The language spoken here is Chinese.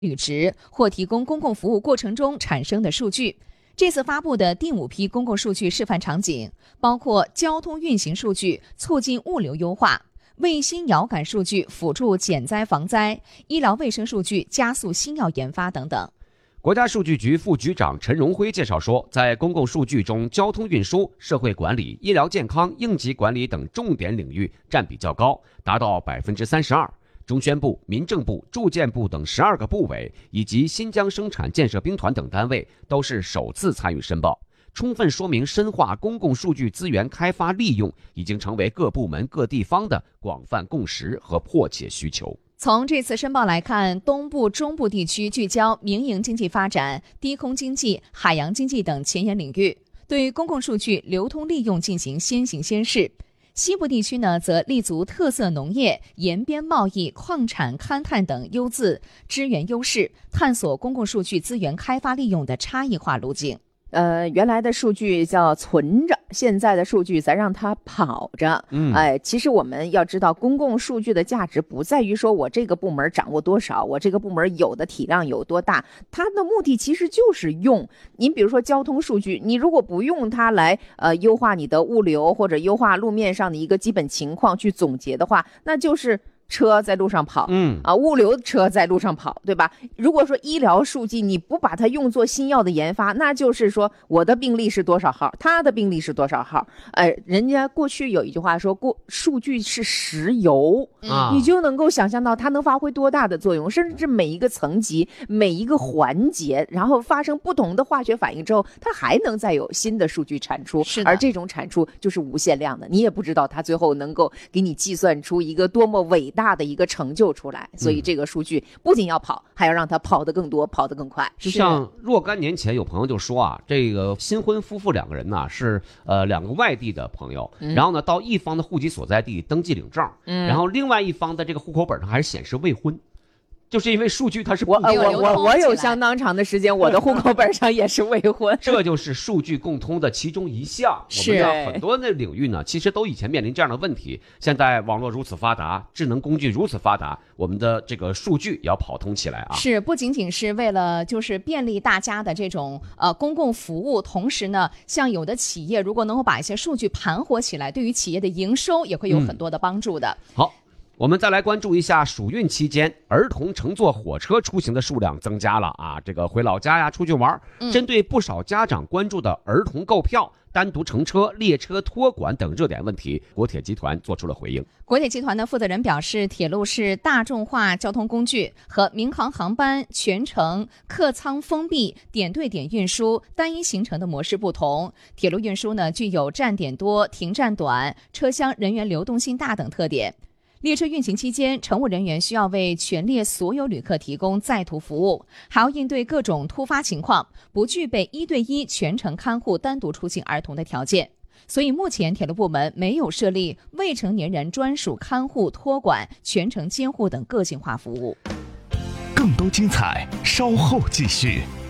履职或提供公共服务过程中产生的数据。这次发布的第5批公共数据示范场景包括交通运行数据促进物流优化，卫星遥感数据辅助减灾防灾，医疗卫生数据加速新药研发等等。 国家数据局副局长陈荣辉介绍说，在公共数据中，交通运输、社会管理、医疗健康、应急管理等重点领域占比较高，达到32%。中宣部、民政部、住建部等12个部委以及新疆生产建设兵团等单位都是首次参与申报，充分说明深化公共数据资源开发利用已经成为各部门各地方的广泛共识和迫切需求。 从这次申报来看，东部、中部地区聚焦民营经济发展、低空经济、海洋经济等前沿领域，对公共数据流通利用进行先行先试。西部地区呢，则立足特色农业、沿边贸易、矿产、勘探等优质资源优势，探索公共数据资源开发利用的差异化路径。 原来的数据叫存着，现在的数据咱让它跑着。其实我们要知道，公共数据的价值不在于说我这个部门掌握多少，我这个部门有的体量有多大，它的目的其实就是用。您比如说交通数据，你如果不用它来优化你的物流或者优化路面上的一个基本情况去总结的话，那就是车在路上跑，物流车在路上跑，对吧？如果说医疗数据你不把它用作新药的研发，那就是说我的病例是多少号，他的病例是多少号。人家过去有一句话说，数据是石油，你就能够想象到它能发挥多大的作用，甚至每一个层级、每一个环节，然后发生不同的化学反应之后，它还能再有新的数据产出，而这种产出就是无限量的，你也不知道它最后能够给你计算出一个多么伟大的一个成就出来。所以这个数据不仅要跑，还要让它跑得更多，跑得更快。 就像若干年前有朋友就说啊，这个新婚夫妇2个人呢是2个外地的朋友，然后呢到一方的户籍所在地登记领证，然后另外一方的这个户口本上还是显示未婚。就是因为数据它是我有相当长的时间，我的户口本上也是未婚。 这就是数据共通的其中一项。我们的很多的领域呢，其实都以前面临这样的问题。现在网络如此发达，智能工具如此发达，我们的这个数据也要跑通起来啊。 是，不仅仅是为了就是便利大家的这种公共服务，同时呢，像有的企业如果能够把一些数据盘活起来，对于企业的营收也会有很多的帮助的。 好。我们再来关注一下暑运期间儿童乘坐火车出行的数量增加了啊，这个回老家呀、出去玩，针对不少家长关注的儿童购票、单独乘车、列车托管等热点问题，国铁集团做出了回应。 国铁集团的负责人表示，铁路是大众化交通工具，和民航航班全程客舱封闭、点对点运输、单一行程的模式不同。铁路运输呢，具有站点多、停站短、车厢人员流动性大等特点。列车运行期间，乘务人员需要为全列所有旅客提供在途服务，还要应对各种突发情况，不具备1对1全程看护单独出行儿童的条件。所以目前铁路部门没有设立未成年人专属看护、托管、全程监护等个性化服务。 更多精彩稍后继续。